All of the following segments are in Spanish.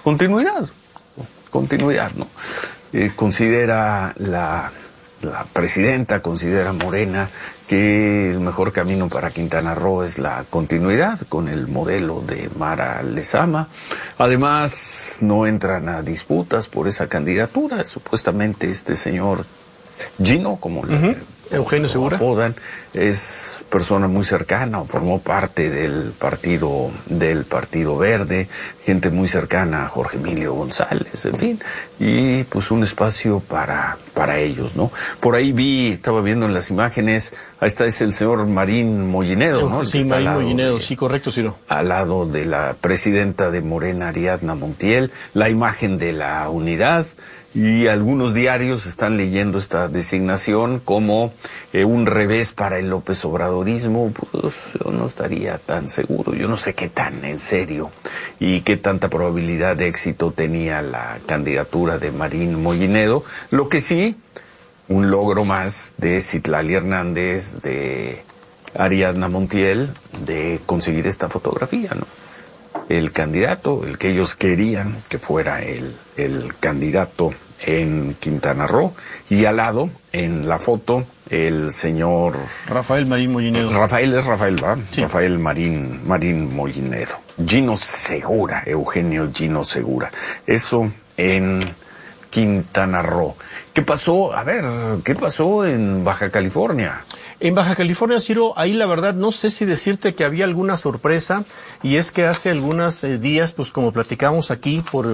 continuidad, ¿no? Considera la presidenta, considera Morena que el mejor camino para Quintana Roo es la continuidad con el modelo de Mara Lezama. Además, no entran a disputas por esa candidatura. Supuestamente este señor Gino, como Eugenio Segura, apodan, es persona muy cercana, o formó parte del Partido Verde, gente muy cercana a Jorge Emilio González, en fin, y pues un espacio para ellos, ¿no? Por ahí estaba viendo en las imágenes, ahí está, es el señor Marín Mollinedo, ¿no? Sí, Marín Mollinedo, sí, correcto, Ciro. Al lado de la presidenta de Morena, Ariadna Montiel, la imagen de la unidad. Y algunos diarios están leyendo esta designación como un revés para el López Obradorismo. Pues yo no estaría tan seguro, yo no sé qué tan en serio y qué tanta probabilidad de éxito tenía la candidatura de Marín Mollinedo. Lo que sí, un logro más de Citlali Hernández, de Ariadna Montiel, de conseguir esta fotografía, ¿no? El candidato, el que ellos querían que fuera el candidato en Quintana Roo, y al lado, en la foto, el señor Rafael Marín Mollinedo. Rafael, ¿va? Sí. Rafael Marín Mollinedo. Gino Segura, Eugenio Gino Segura. Eso en Quintana Roo. ¿Qué pasó? A ver, ¿qué pasó en Baja California? En Baja California, Ciro, ahí la verdad no sé si decirte que había alguna sorpresa, y es que hace algunos días, pues como platicamos aquí por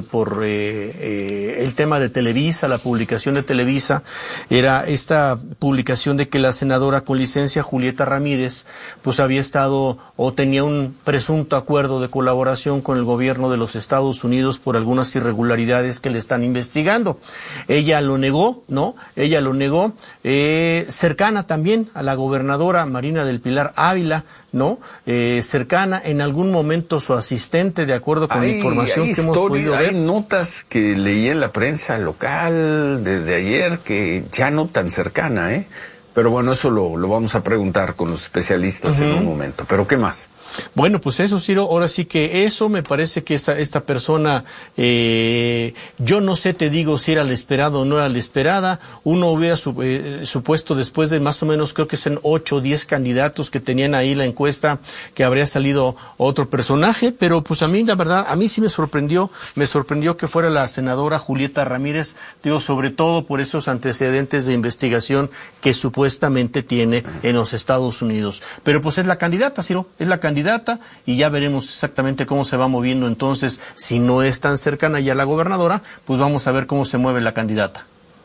el tema de Televisa, la publicación de Televisa, era esta publicación de que la senadora con licencia Julieta Ramírez, pues había estado o tenía un presunto acuerdo de colaboración con el gobierno de los Estados Unidos por algunas irregularidades que le están investigando. Ella lo negó, ¿no? Ella lo negó, cercana también a la gobernadora Marina del Pilar Ávila, ¿no? Cercana, en algún momento su asistente, de acuerdo con la información que hemos podido ver. Hay notas que leí en la prensa local desde ayer que ya no tan cercana, ¿eh? Pero bueno, eso lo vamos a preguntar con los especialistas en un momento. ¿Pero qué más? Bueno, pues eso, Ciro, ahora sí que eso me parece que esta persona, yo no sé, te digo, si era la esperada o no era la esperada. Uno hubiera supuesto, después de más o menos, creo que son 8 o 10 candidatos que tenían ahí la encuesta, que habría salido otro personaje, pero pues a mí, la verdad, a mí sí me sorprendió que fuera la senadora Julieta Ramírez, digo, sobre todo por esos antecedentes de investigación que supuestamente tiene en los Estados Unidos. Pero pues es la candidata, Ciro, es la candidata, y ya veremos exactamente cómo se va moviendo. Entonces, si no es tan cercana ya la gobernadora, pues vamos a ver cómo se mueve la candidata.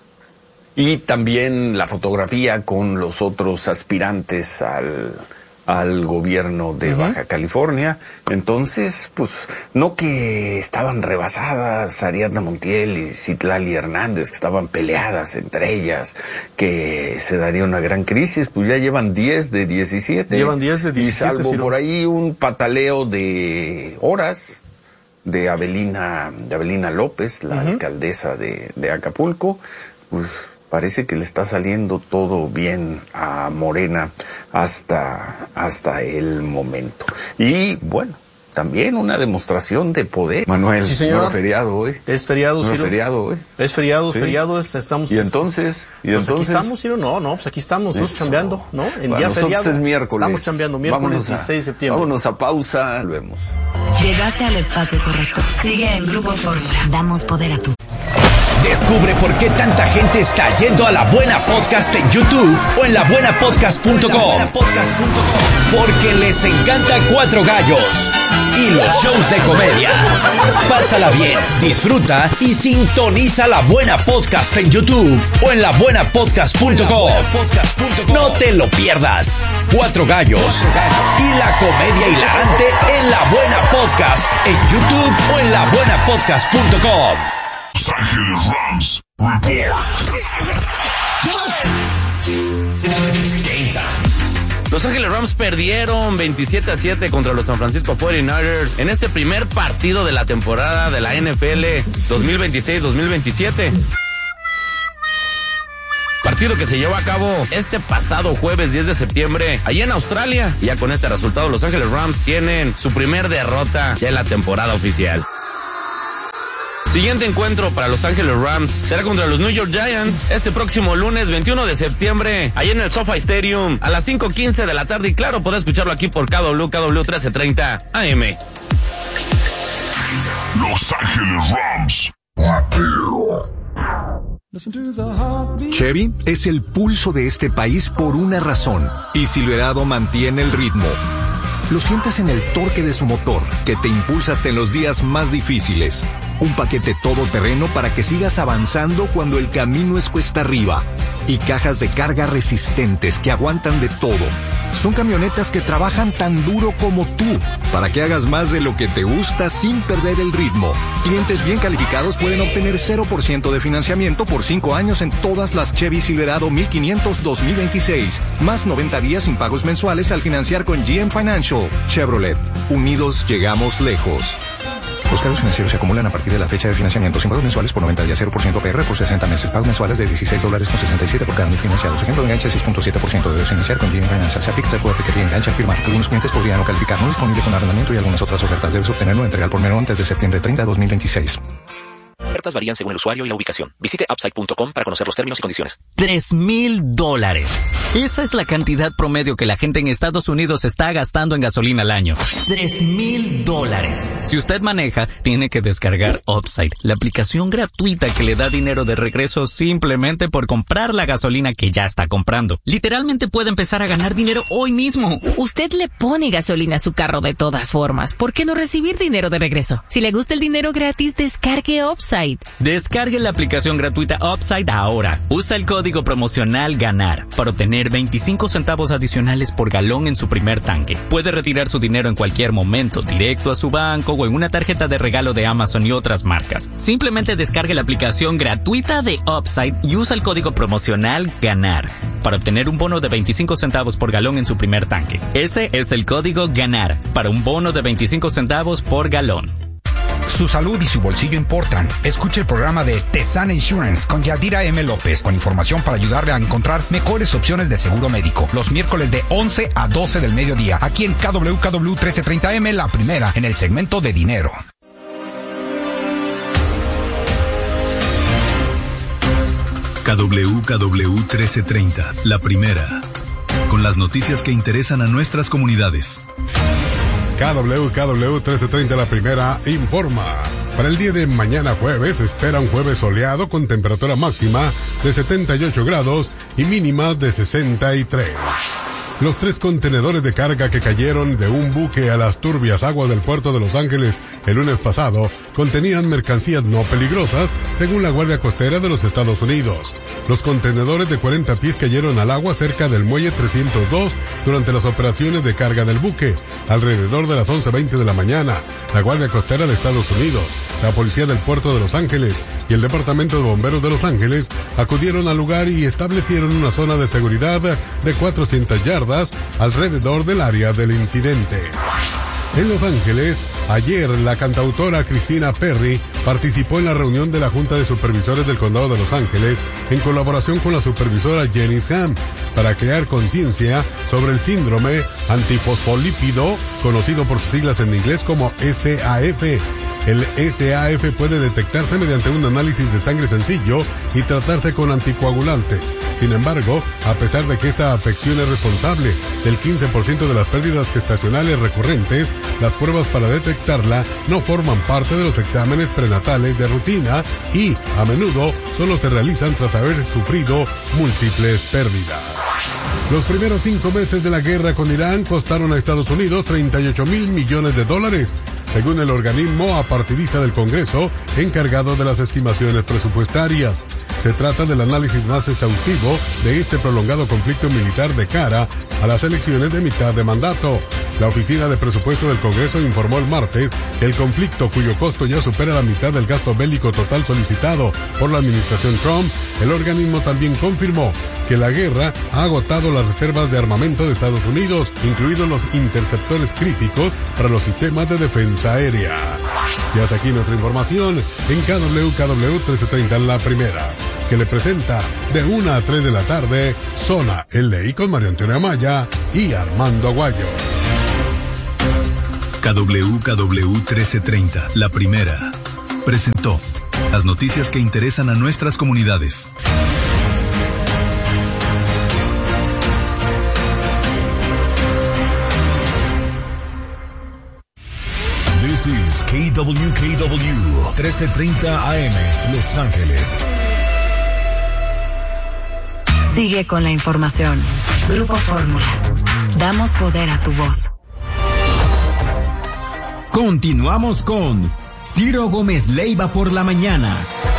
Y también la fotografía con los otros aspirantes al gobierno de Baja California. Entonces, pues, no que estaban rebasadas Ariadna Montiel y Citlali Hernández, que estaban peleadas entre ellas, que se daría una gran crisis, pues ya llevan 10 de 17. Llevan 10 de 17, y salvo Ciro, por ahí un pataleo de horas de Avelina López, la alcaldesa de Acapulco, pues parece que le está saliendo todo bien a Morena hasta el momento. Y bueno, también una demostración de poder. Manuel, sí, señor. No era feriado hoy. Es feriado, Ciro. No es feriado hoy. Es feriado, sí. Feriado, estamos... ¿Y entonces? Pues aquí estamos, Ciro, no, pues aquí estamos, nosotros chambeando, ¿no? En para día nosotros feriado. Es miércoles. Estamos chambeando, miércoles 16 de septiembre. Vámonos a pausa, volvemos. Llegaste al espacio correcto. Sigue en Grupo Fórmula. Damos poder a tu... Descubre por qué tanta gente está yendo a La Buena Podcast en YouTube o en labuenapodcast.com. Porque les encanta Cuatro Gallos y los shows de comedia. Pásala bien, disfruta y sintoniza La Buena Podcast en YouTube o en labuenapodcast.com. No te lo pierdas. Cuatro Gallos y la comedia hilarante en La Buena Podcast en YouTube o en labuenapodcast.com. Los Ángeles Rams Report. Los Ángeles Rams perdieron 27-7 contra los San Francisco 49ers en este primer partido de la temporada de la NFL 2026-2027. Partido que se llevó a cabo este pasado jueves 10 de septiembre allá en Australia. Y ya con este resultado los Ángeles Rams tienen su primer derrota ya en la temporada oficial. Siguiente encuentro para Los Ángeles Rams será contra los New York Giants este próximo lunes 21 de septiembre, ahí en el SoFi Stadium, a las 5:15 de la tarde. Y claro, podrás escucharlo aquí por KW 1330 AM. Los Ángeles Rams. Chevy es el pulso de este país por una razón, y Silverado mantiene el ritmo. Lo sientes en el torque de su motor, que te impulsa hasta en los días más difíciles. Un paquete todoterreno para que sigas avanzando cuando el camino es cuesta arriba. Y cajas de carga resistentes que aguantan de todo. Son camionetas que trabajan tan duro como tú, para que hagas más de lo que te gusta sin perder el ritmo. Clientes bien calificados pueden obtener 0% de financiamiento por 5 años en todas las Chevy Silverado 1500 2026. Más 90 días sin pagos mensuales al financiar con GM Financial. Chevrolet. Unidos llegamos lejos. Los cargos financieros se acumulan a partir de la fecha de financiamiento sin pagos mensuales por 90 días, 0% APR por 60 meses. Pagos mensuales de $16.67 por cada mil financiados. Ejemplo de enganche 6.7%. Debes financiar con GM Financial. Se aplica por aplicaría enganche al firmar. Algunos clientes podrían no calificar. No disponible con arrendamiento y algunas otras ofertas. Debes obtenerlo entregar por mero antes de septiembre 30 de 2026. Ofertas varían según el usuario y la ubicación. Visite upside.com para conocer los términos y condiciones. $3,000. Esa es la cantidad promedio que la gente en Estados Unidos está gastando en gasolina al año. $3,000. Si usted maneja, tiene que descargar Upside, la aplicación gratuita que le da dinero de regreso simplemente por comprar la gasolina que ya está comprando. Literalmente puede empezar a ganar dinero hoy mismo. Usted le pone gasolina a su carro de todas formas. ¿Por qué no recibir dinero de regreso? Si le gusta el dinero gratis, descargue Upside. Descargue la aplicación gratuita Upside ahora. Usa el código promocional GANAR para obtener 25 centavos adicionales por galón en su primer tanque. Puede retirar su dinero en cualquier momento, directo a su banco o en una tarjeta de regalo de Amazon y otras marcas. Simplemente descargue la aplicación gratuita de Upside y usa el código promocional GANAR para obtener un bono de 25 centavos por galón en su primer tanque. Ese es el código GANAR para un bono de 25 centavos por galón. Su salud y su bolsillo importan. Escuche el programa de Tesana Insurance con Yadira M. López, con información para ayudarle a encontrar mejores opciones de seguro médico. Los miércoles de 11 a 12 del mediodía, aquí en KWKW 1330M, la primera, en el segmento de dinero. KWKW 1330, la primera, con las noticias que interesan a nuestras comunidades. KWKW 1330 la primera informa. Para el día de mañana jueves se espera un jueves soleado con temperatura máxima de 78 grados y mínima de 63. Los 3 contenedores de carga que cayeron de un buque a las turbias aguas del puerto de Los Ángeles el lunes pasado contenían mercancías no peligrosas, según la Guardia Costera de los Estados Unidos. Los contenedores de 40 pies cayeron al agua cerca del muelle 302 durante las operaciones de carga del buque, alrededor de las 11:20 de la mañana. La Guardia Costera de Estados Unidos, la Policía del Puerto de Los Ángeles y el Departamento de Bomberos de Los Ángeles acudieron al lugar y establecieron una zona de seguridad de 400 yardas alrededor del área del incidente. En Los Ángeles, ayer la cantautora Christina Perry participó en la reunión de la Junta de Supervisores del Condado de Los Ángeles en colaboración con la supervisora Janice Ham para crear conciencia sobre el síndrome antifosfolípido, conocido por sus siglas en inglés como SAF. El SAF puede detectarse mediante un análisis de sangre sencillo y tratarse con anticoagulantes. Sin embargo, a pesar de que esta afección es responsable del 15% de las pérdidas gestacionales recurrentes, las pruebas para detectarla no forman parte de los exámenes prenatales de rutina y, a menudo, solo se realizan tras haber sufrido múltiples pérdidas. Los primeros 5 meses de la guerra con Irán costaron a Estados Unidos $38,000 millones, según el organismo apartidista del Congreso encargado de las estimaciones presupuestarias. Se trata del análisis más exhaustivo de este prolongado conflicto militar de cara a las elecciones de mitad de mandato. La Oficina de Presupuesto del Congreso informó el martes que el conflicto, cuyo costo ya supera la mitad del gasto bélico total solicitado por la administración Trump, el organismo también confirmó que la guerra ha agotado las reservas de armamento de Estados Unidos, incluidos los interceptores críticos para los sistemas de defensa aérea. Y hasta aquí nuestra información en KWKW 1330 la primera, que le presenta de 1 a 3 de la tarde Zona LI con María Antonia Maya y Armando Aguayo. KWKW 1330, la primera, presentó Las noticias que interesan a nuestras comunidades. This is KWKW 1330 AM, Los Ángeles. Sigue con la información. Grupo Fórmula. Damos poder a tu voz. Continuamos con Ciro Gómez Leiva por la mañana.